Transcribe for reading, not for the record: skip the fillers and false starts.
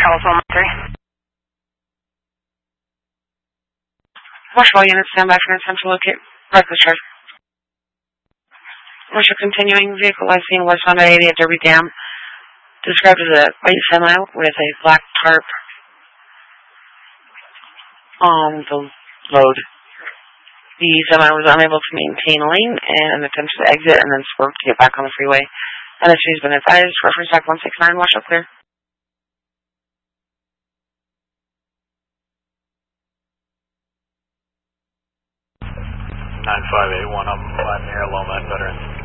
Telephone 3. Watch all units stand by for an attempt to locate reckless charge. Marshal continuing vehicle last seen west on 80 at Derby Dam. Described as a white semi with a black tarp on the load. The semi was unable to maintain a lane and attempted to exit and then swerved to get back on the freeway. NSG has been advised. Reference back 169. Watch out clear. 9581, I'm near Loma and Veterans.